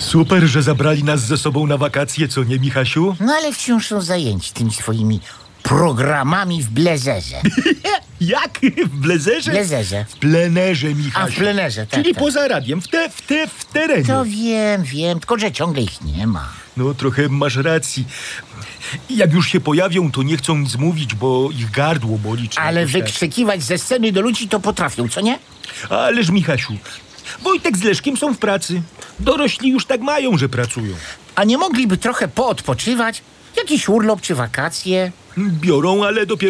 Super, że zabrali nas ze sobą na wakacje, co nie, Michasiu? No ale wciąż są zajęci tymi swoimi programami w blezerze. Jak? W blezerze? Blezerze. W plenerze, Michasiu. A, w plenerze, tak, Czyli tak. poza radiem, w terenie. To wiem, tylko że ciągle ich nie ma. No, trochę masz racji. Jak już się pojawią, to nie chcą nic mówić, bo ich gardło boli. Czy Ale jakoś tak. wykrzykiwać ze sceny do ludzi to potrafią, co nie? Ależ, Michasiu, Wojtek z Leszkiem są w pracy. Dorośli już tak mają, że pracują. A nie mogliby trochę poodpoczywać? Jakiś urlop czy wakacje? Biorą, ale dopiero